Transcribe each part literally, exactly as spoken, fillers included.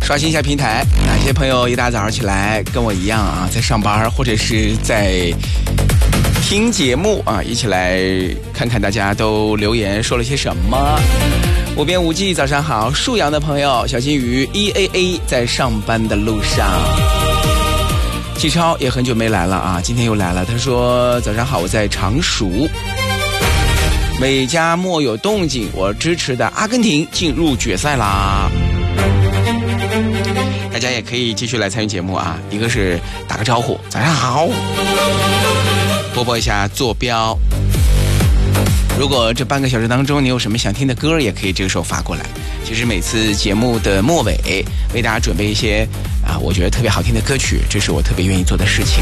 刷新一下平台，哪些朋友一大早上起来跟我一样啊，在上班或者是在听节目啊，一起来看看大家都留言说了些什么。无边无际早上好，沭阳的朋友小金鱼 E A A 在上班的路上，季超也很久没来了啊，今天又来了。他说早上好，我在常熟，美加莫有动静，我支持的阿根廷进入决赛啦。大家也可以继续来参与节目啊，一个是打个招呼早上好，播报一下坐标。如果这半个小时当中你有什么想听的歌，也可以这个时候发过来。其实每次节目的末尾为大家准备一些啊，我觉得特别好听的歌曲，这是我特别愿意做的事情。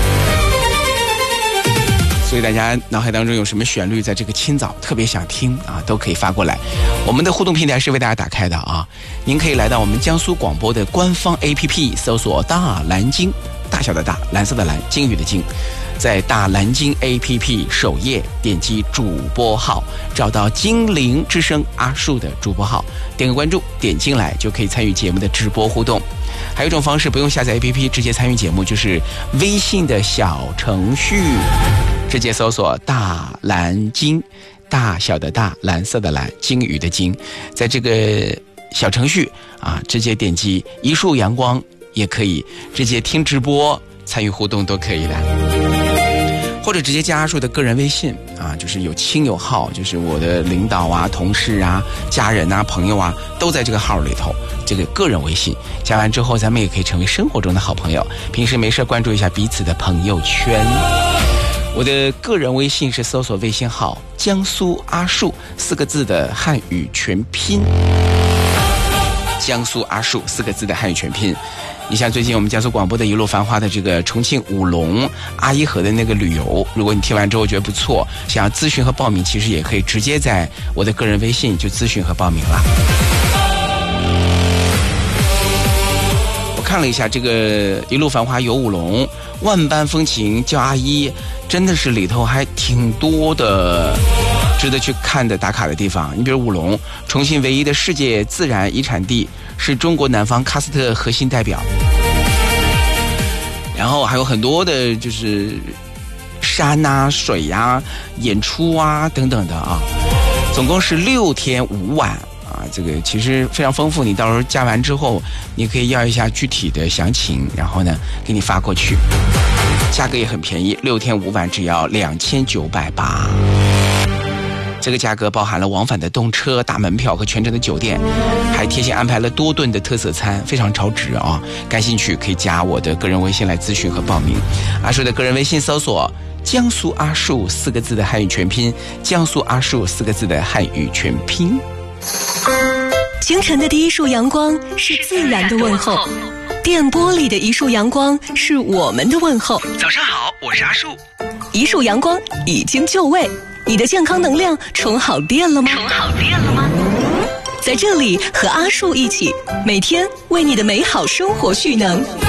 所以大家脑海当中有什么旋律在这个清早特别想听啊，都可以发过来。我们的互动平台是为大家打开的啊，您可以来到我们江苏广播的官方 A P P， 搜索大蓝鲸，大小的大，蓝色的蓝，鲸鱼的鲸，在大蓝鲸 A P P 首页点击主播号，找到精灵之声阿树的主播号，点个关注，点进来就可以参与节目的直播互动。还有一种方式，不用下载 A P P 直接参与节目，就是微信的小程序，直接搜索大蓝鲸，大小的大，蓝色的蓝，鲸鱼的鲸，在这个小程序啊，直接点击一束阳光，也可以直接听直播参与互动都可以的，或者直接加阿树的个人微信啊，就是有亲友号，就是我的领导啊、同事啊、家人啊、朋友啊都在这个号里头，这个个人微信加完之后，咱们也可以成为生活中的好朋友，平时没事关注一下彼此的朋友圈。我的个人微信是搜索微信号江苏阿树四个字的汉语全拼，江苏阿树四个字的汉语全拼。你像最近我们江苏广播的一路繁华的这个重庆武隆阿依河的那个旅游，如果你听完之后觉得不错，想要咨询和报名，其实也可以直接在我的个人微信就咨询和报名了。我看了一下这个一路繁华游武隆，万般风情叫阿依，真的是里头还挺多的值得去看的打卡的地方。你比如武隆，重庆唯一的世界自然遗产地，是中国南方喀斯特核心代表，然后还有很多的就是山啊、水啊、演出啊等等的啊，总共是六天五晚啊，这个其实非常丰富。你到时候加完之后，你可以要一下具体的详情，然后呢给你发过去，价格也很便宜，六天五晚只要两千九百八。这个价格包含了往返的动车、大门票和全程的酒店，还贴心安排了多顿的特色餐，非常超值啊！感兴趣可以加我的个人微信来咨询和报名。阿树的个人微信搜索江苏阿树四个字的汉语全拼，江苏阿树四个字的汉语全拼。 清晨的第一束阳光是自然的问候，电波里的一束阳光是我们的问候。 早上好，我是阿树。 一束阳光已经就位，你的健康能量充好电了吗？ 充好电了吗？ 在这里和阿树一起，每天为你的美好生活蓄能。